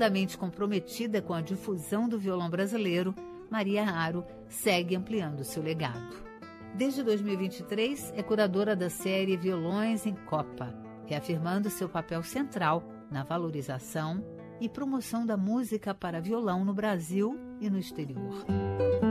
Profundamente comprometida com a difusão do violão brasileiro, Maria Aro segue ampliando seu legado. Desde 2023, é curadora da série Violões em Copa, reafirmando seu papel central na valorização e promoção da música para violão no Brasil e no exterior.